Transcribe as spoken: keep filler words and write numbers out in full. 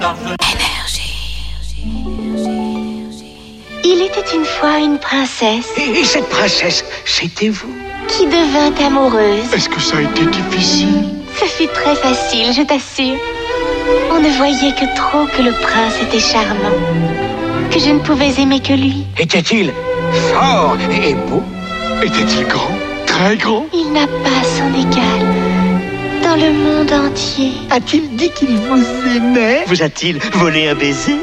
Il était une fois une princesse. Et, et cette princesse, c'était vous? Qui devint amoureuse. Est-ce que ça a été difficile? Ce fut très facile, je t'assure. On ne voyait que trop que le prince était charmant, que je ne pouvais aimer que lui. Était-il fort et beau? Était-il grand? Très grand? Il n'a pas son égal dans le monde entier. A-t-il dit qu'il vous aimait? Vous a-t-il volé un baiser?